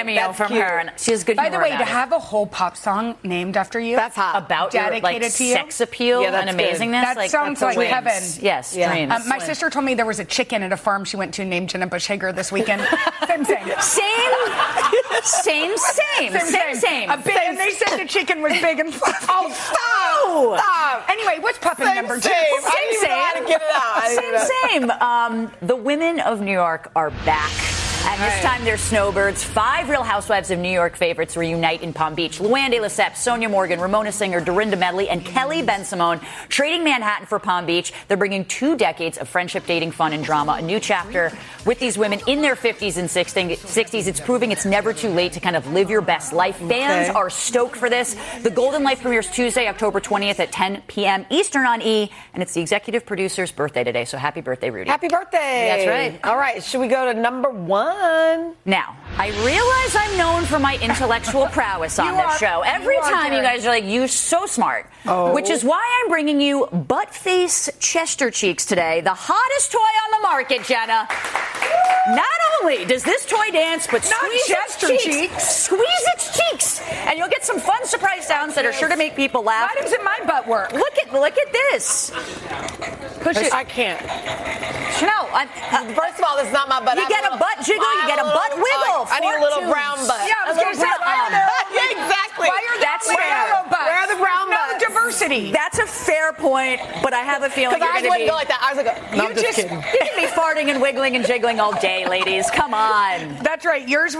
cameo from her. And she has good By humor the way, about to it. have a whole pop song named after you. That's hot. About your dedicated to you? sex appeal Yeah, and that's good. amazingness. That sounds like dreams. heaven. Yes, Yeah. dreams. My sister told me there was a chicken at a farm she went to named Jenna Bush Hager this weekend. Same. Same. And they said the chicken was big and fluffy. Oh, stop! Anyway, what's popping number two? I didn't even know how to get it out. Same. The women of New York are back. And this time they're snowbirds. 5 Real Housewives of New York favorites reunite in Palm Beach. Luann de Lesseps, Sonia Morgan, Ramona Singer, Dorinda Medley, and Kelly Ben-Simone trading Manhattan for Palm Beach. They're bringing 2 decades of friendship, dating, fun, and drama. A new chapter with these women in their 50s and 60s. It's proving it's never too late to kind of live your best life. Fans are stoked for this. The Golden Life premieres Tuesday, October 20th at 10 p.m. Eastern on E! And it's the executive producer's birthday today. So happy birthday, Rudy. Happy birthday. That's right. All right, should we go to number 1? Now, I realize I'm known for my intellectual prowess on this show. Every time you guys are like, you're so smart. Which is why I'm bringing you Butt Face Chester Cheeks today, the hottest toy on the market, Jenna. Not only does this toy dance, but squeeze its cheeks. Squeeze its cheeks. And you'll get some fun surprise sounds that are sure to make people laugh. Why doesn't my butt work? Look at this. Push it. I can't. Chanel, First of all, this is not my butt. You get a butt jiggle, you get a butt wiggle. I need a little Fortunes. brown butt. Yeah, I was going to say, Exactly. why are That's there fair. narrow butts? Where are the brown There's butts? No diversity. That's a fair point, but I have a feeling Because you're I going to wouldn't be... go like that. I was like, no, I'm just kidding. You can be farting and wiggling and jiggling all day, ladies. Come on. That's right. Yours